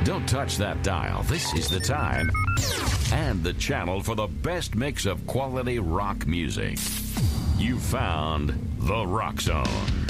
Don't touch that dial. This is the time and the channel for the best mix of quality rock music. You found The Rock Zone.